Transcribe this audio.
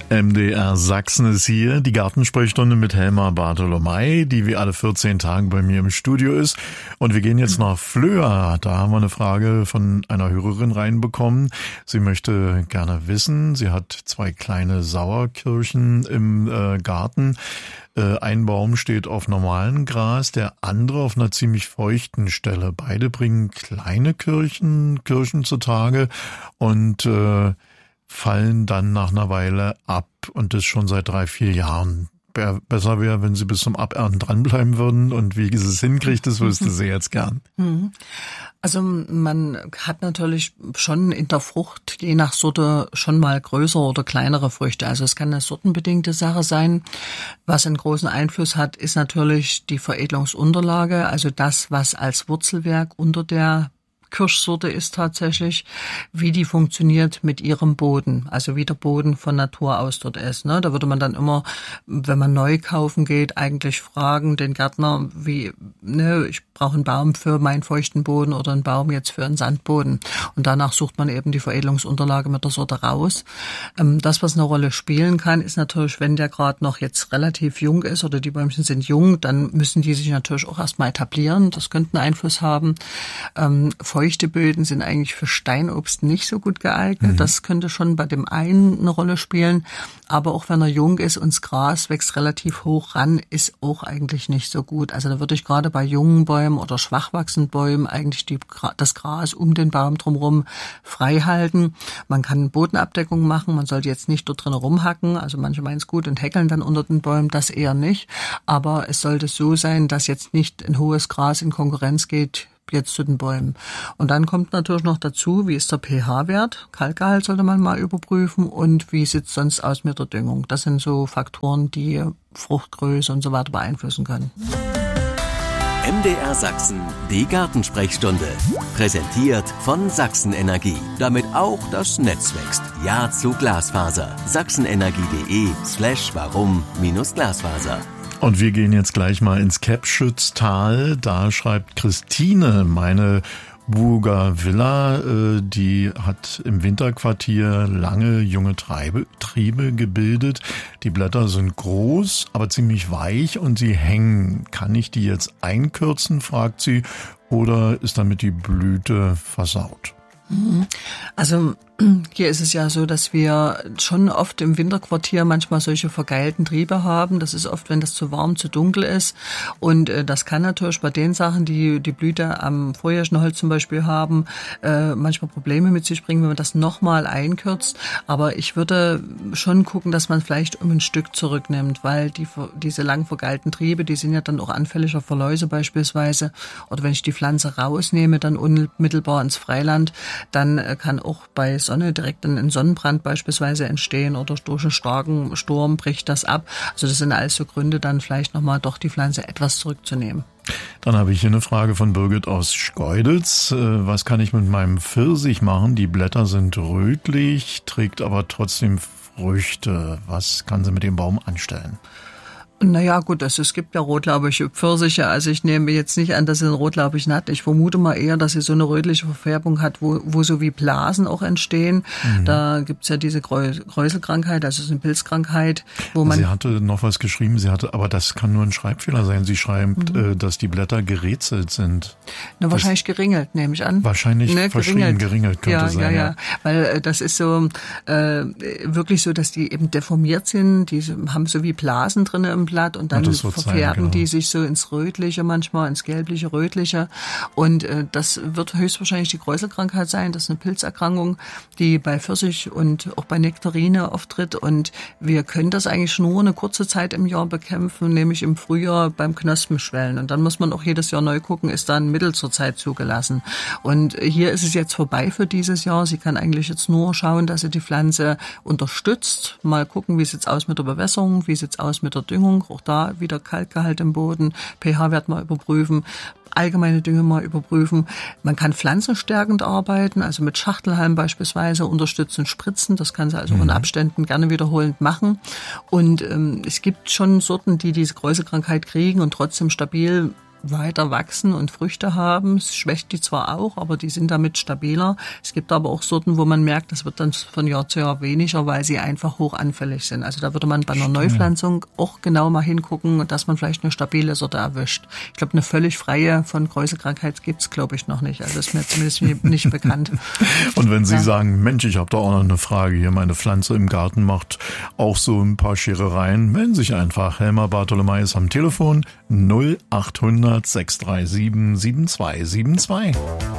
MDR Sachsen ist hier, die Gartensprechstunde mit Helma Bartholomei, die wie alle 14 Tage bei mir im Studio ist. Und wir gehen jetzt nach Flöa. Da haben wir eine Frage von einer Hörerin reinbekommen. Sie möchte gerne wissen, sie hat 2 kleine Sauerkirschen im Garten. Ein Baum steht auf normalem Gras, der andere auf einer ziemlich feuchten Stelle. Beide bringen kleine Kirschen zutage und fallen dann nach einer Weile ab und das schon seit 3-4 Jahren. Besser wäre, wenn Sie bis zum Abernten dranbleiben würden und wie sie es hinkriegt, das wüsste sie jetzt gern. Also man hat natürlich schon in der Frucht je nach Sorte schon mal größere oder kleinere Früchte. Also es kann eine sortenbedingte Sache sein. Was einen großen Einfluss hat, ist natürlich die Veredelungsunterlage, also das, was als Wurzelwerk unter der Kirschsorte ist tatsächlich, wie die funktioniert mit ihrem Boden, also wie der Boden von Natur aus dort ist. Ne? Da würde man dann immer, wenn man neu kaufen geht, eigentlich fragen den Gärtner, ich brauche einen Baum für meinen feuchten Boden oder einen Baum jetzt für einen Sandboden. Und danach sucht man eben die Veredelungsunterlage mit der Sorte raus. Das, was eine Rolle spielen kann, ist natürlich, wenn der gerade noch jetzt relativ jung ist oder die Bäumchen sind jung, dann müssen die sich natürlich auch erstmal etablieren. Das könnte einen Einfluss haben. Feuchte Böden sind eigentlich für Steinobst nicht so gut geeignet. Das könnte schon bei dem einen eine Rolle spielen. Aber auch wenn er jung ist und das Gras wächst relativ hoch ran, ist auch eigentlich nicht so gut. Also da würde ich gerade bei jungen Bäumen oder schwach wachsenden Bäumen eigentlich das Gras um den Baum drumherum frei halten. Man kann Bodenabdeckung machen. Man sollte jetzt nicht dort drin rumhacken. Also manche meinen es gut und häckeln dann unter den Bäumen. Das eher nicht. Aber es sollte so sein, dass jetzt nicht ein hohes Gras in Konkurrenz geht jetzt zu den Bäumen. Und dann kommt natürlich noch dazu, wie ist der pH-Wert? Kalkgehalt sollte man mal überprüfen und wie sieht es sonst aus mit der Düngung? Das sind so Faktoren, die Fruchtgröße und so weiter beeinflussen können. MDR Sachsen, die Gartensprechstunde. Präsentiert von Sachsen Energie. Damit auch das Netz wächst. Ja zu Glasfaser. sachsenenergie.de/warum-Glasfaser. Und wir gehen jetzt gleich mal ins Keppschütztal. Da schreibt Christine, meine Bougainvillea, die hat im Winterquartier lange junge Triebe gebildet. Die Blätter sind groß, aber ziemlich weich und sie hängen. Kann ich die jetzt einkürzen, fragt sie, oder ist damit die Blüte versaut? Also hier ist es ja so, dass wir schon oft im Winterquartier manchmal solche vergeilten Triebe haben. Das ist oft, wenn das zu warm, zu dunkel ist. Und das kann natürlich bei den Sachen, die die Blüte am vorjährigen Holz zum Beispiel haben, manchmal Probleme mit sich bringen, wenn man das nochmal einkürzt. Aber ich würde schon gucken, dass man vielleicht um ein Stück zurücknimmt, weil diese lang vergeilten Triebe, die sind ja dann auch anfälliger für Läuse beispielsweise. Oder wenn ich die Pflanze rausnehme, dann unmittelbar ins Freiland, dann kann auch bei Sonne direkt ein Sonnenbrand beispielsweise entstehen oder durch einen starken Sturm bricht das ab. Also das sind alles so Gründe, dann vielleicht nochmal doch die Pflanze etwas zurückzunehmen. Dann habe ich hier eine Frage von Birgit aus Schkeuditz. Was kann ich mit meinem Pfirsich machen? Die Blätter sind rötlich, trägt aber trotzdem Früchte. Was kann sie mit dem Baum anstellen? Naja, gut, es gibt ja rotlaubige Pfirsiche. Also ich nehme jetzt nicht an, dass sie einen rotlaubigen hat. Ich vermute mal eher, dass sie so eine rötliche Verfärbung hat, wo so wie Blasen auch entstehen. Da gibt's ja diese Kräuselkrankheit, also es ist eine Pilzkrankheit, wo man... Sie hatte noch was geschrieben, aber das kann nur ein Schreibfehler sein. Sie schreibt, dass die Blätter gerätselt sind. Na, wahrscheinlich geringelt, nehme ich an. Wahrscheinlich verschrieben, geringelt könnte sein. Ja. Weil das ist so wirklich so, dass die eben deformiert sind. Die haben so wie Blasen drin im Blatt und dann verfärben die sich so ins Rötliche manchmal, ins Gelbliche, Rötliche. Und das wird höchstwahrscheinlich die Kräuselkrankheit sein. Das ist eine Pilzerkrankung, die bei Pfirsich und auch bei Nektarine auftritt. Und wir können das eigentlich nur eine kurze Zeit im Jahr bekämpfen, nämlich im Frühjahr beim Knospenschwellen. Und dann muss man auch jedes Jahr neu gucken, ist da ein Mittel zurzeit zugelassen. Und hier ist es jetzt vorbei für dieses Jahr. Sie kann eigentlich jetzt nur schauen, dass sie die Pflanze unterstützt. Mal gucken, wie sieht's aus mit der Bewässerung, wie sieht's aus mit der Düngung. Auch da wieder Kalkgehalt im Boden, pH-Wert mal überprüfen, allgemeine Dünge mal überprüfen. Man kann pflanzenstärkend arbeiten, also mit Schachtelhalm beispielsweise unterstützen, spritzen. Das kann sie also in Abständen gerne wiederholend machen. Und es gibt schon Sorten, die diese Kräuselkrankheit kriegen und trotzdem stabil weiter wachsen und Früchte haben. Es schwächt die zwar auch, aber die sind damit stabiler. Es gibt aber auch Sorten, wo man merkt, das wird dann von Jahr zu Jahr weniger, weil sie einfach hoch anfällig sind. Also da würde man bei einer Neupflanzung auch genau mal hingucken, dass man vielleicht eine stabile Sorte erwischt. Ich glaube, eine völlig freie von Kräuselkrankheit gibt's, glaube ich, noch nicht. Also ist mir zumindest nicht bekannt. Und wenn Sie sagen, Mensch, ich habe da auch noch eine Frage hier, meine Pflanze im Garten macht auch so ein paar Scherereien, melden Sie sich einfach. Helma Bartholomei ist am Telefon 0800 637 7272.